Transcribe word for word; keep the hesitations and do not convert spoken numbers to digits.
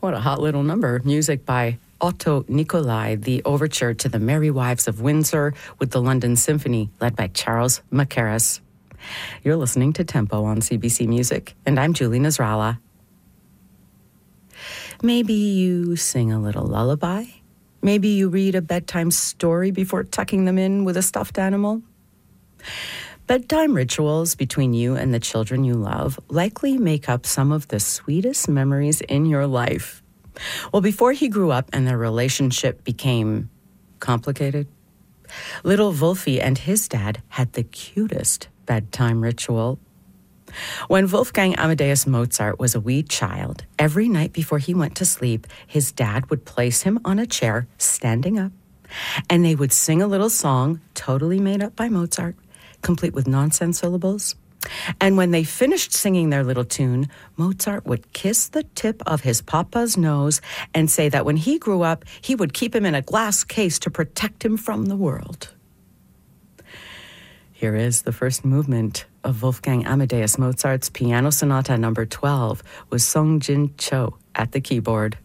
What a hot little number. Music by Otto Nicolai, the overture to the Merry Wives of Windsor with the London Symphony, led by Charles Mackerras. You're listening to Tempo on C B C Music, and I'm Julie Nasrallah. Maybe you sing a little lullaby. Maybe you read a bedtime story before tucking them in with a stuffed animal. Bedtime rituals between you and the children you love likely make up some of the sweetest memories in your life. Well, before he grew up and their relationship became complicated, little Wolfie and his dad had the cutest bedtime ritual. When Wolfgang Amadeus Mozart was a wee child, every night before he went to sleep, his dad would place him on a chair, standing up, and they would sing a little song totally made up by Mozart, complete with nonsense syllables. And when they finished singing their little tune, Mozart would kiss the tip of his papa's nose and say that when he grew up, he would keep him in a glass case to protect him from the world. Here is the first movement of Wolfgang Amadeus Mozart's Piano Sonata number twelve with Song Jin Cho at the keyboard.